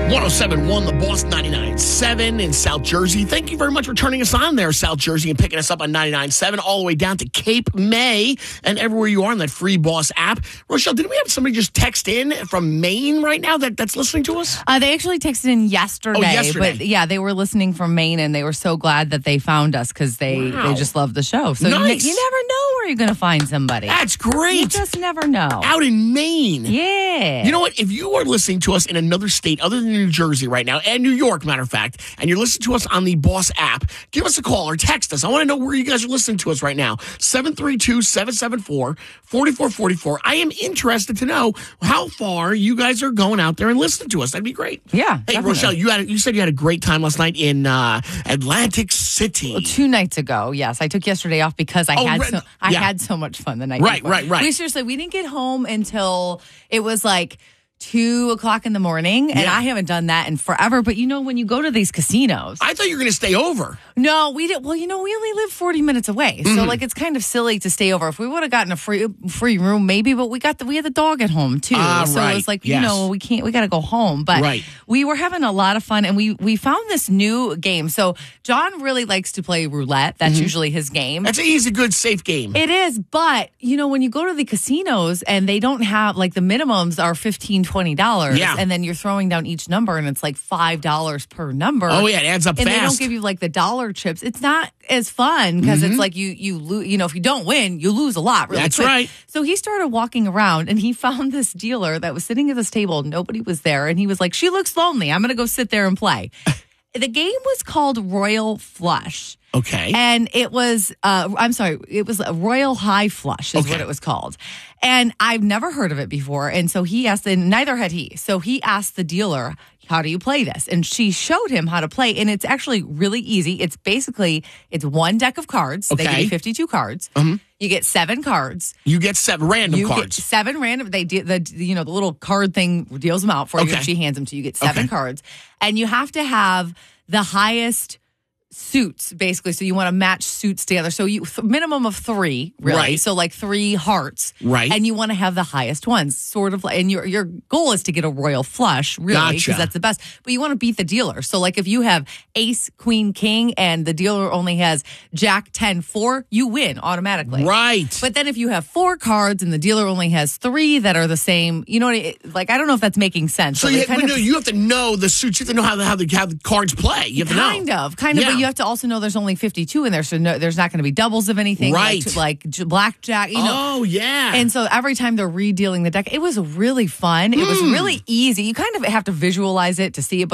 107.1 The Boss, 99.7 in South Jersey. Thank you very much for turning us on there, South Jersey, and picking us up on 99.7 all the way down to Cape May and everywhere you are on that free Boss app. Rochelle, didn't we have somebody just text in from Maine right now that's listening to us? They actually texted in yesterday. Oh, yesterday. But yeah, they were listening from Maine and they were so glad that they found us because they just love the show. So nice. you never know where you're going to find somebody. That's great. You just never know. Out in Maine. Yeah. You know what? If you are listening to us in another state other than New Jersey right now, and New York, matter of fact, and you're listening to us on the Boss app, give us a call or text us. I want to know where you guys are listening to us right now. 732-774-4444. I am interested to know how far you guys are going out there and listening to us. That'd be great. Yeah. Hey, definitely. Rochelle, you said you had a great time last night in Atlantic City. Well, 2 nights ago, yes. I took yesterday off because I had so much fun the night before. Right. We didn't get home until it was like 2 o'clock in the morning, and I haven't done that in forever. But you know, when you go to these casinos, I thought you were going to stay over. No, we didn't. Well, you know, we only live 40 minutes away, so like it's kind of silly to stay over. If we would have gotten a free room, maybe, but we had the dog at home too, so it was like you know we got to go home. But we were having a lot of fun, and we found this new game. So John really likes to play roulette. That's usually his game. That's an easy, good, safe game. It is, but you know when you go to the casinos and they don't have like the minimums are $15-$20, and then you're throwing down each number, and it's like $5 per number. Oh yeah, it adds up and fast. They don't give you like the dollar chips. It's not as fun because it's like you lose. You know, if you don't win, you lose a lot. Really That's quick. right. So he started walking around, and he found this dealer that was sitting at this table. Nobody was there, and he was like, "She looks lonely. I'm going to go sit there and play." The game was called Royal Flush. Okay. And it was, it was a Royal High Flush is what it was called. And I've never heard of it before. And so he asked, and neither had he. So he asked the dealer, how do you play this? And she showed him how to play. And it's actually really easy. It's one deck of cards. Okay. They give you 52 cards. You get 7 cards. You get 7 random cards. Get 7 random. They the little card thing deals them out for you. And she hands them to you. You get 7 cards. And you have to have the highest suits, basically. So you want to match suits together. So minimum of 3, really. Right. So like 3 hearts. Right. And you want to have the highest ones, sort of like, and your goal is to get a royal flush, really, because that's the best. But you want to beat the dealer. So like if you have ace, queen, king, and the dealer only has jack, 10, 4, you win automatically. Right. But then if you have 4 cards and the dealer only has 3 that are the same, you know what like I don't know if that's making sense. So you have to know the suits. You have to know how the cards play. You have to know. Kind of, but you have to also know there's only 52 in there, so there's not going to be doubles of anything, right? Like blackjack, you know. Oh, yeah. And so every time they're redealing the deck, it was really fun. It was really easy. You kind of have to visualize it to see it,